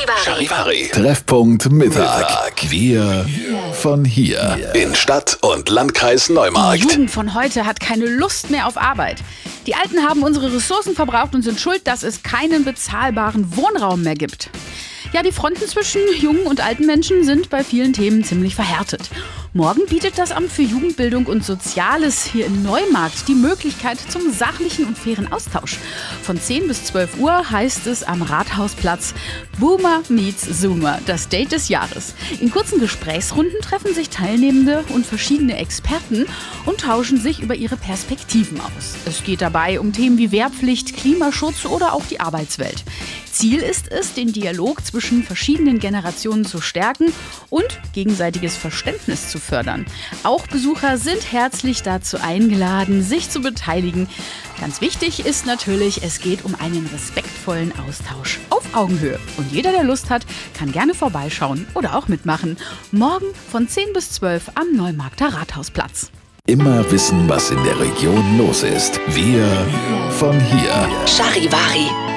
Charivari. Treffpunkt Mittag. Wir von hier. In Stadt und Landkreis Neumarkt. Die Jugend von heute hat keine Lust mehr auf Arbeit. Die Alten haben unsere Ressourcen verbraucht und sind schuld, dass es keinen bezahlbaren Wohnraum mehr gibt. Ja, die Fronten zwischen jungen und alten Menschen sind bei vielen Themen ziemlich verhärtet. Morgen bietet das Amt für Jugendbildung und Soziales hier in Neumarkt die Möglichkeit zum sachlichen und fairen Austausch. Von 10 bis 12 Uhr heißt es am Rathausplatz Boomer meets Zoomer, das Date des Jahres. In kurzen Gesprächsrunden treffen sich Teilnehmende und verschiedene Experten und tauschen sich über ihre Perspektiven aus. Es geht dabei um Themen wie Wehrpflicht, Klimaschutz oder auch die Arbeitswelt. Ziel ist es, den Dialog zwischen verschiedenen Generationen zu stärken und gegenseitiges Verständnis zu fördern. Auch Besucher sind herzlich dazu eingeladen, sich zu beteiligen. Ganz wichtig ist natürlich, es geht um einen respektvollen Austausch auf Augenhöhe. Und jeder, der Lust hat, kann gerne vorbeischauen oder auch mitmachen. Morgen von 10 bis 12 am Neumarkter Rathausplatz. Immer wissen, was in der Region los ist. Wir von hier. Charivari.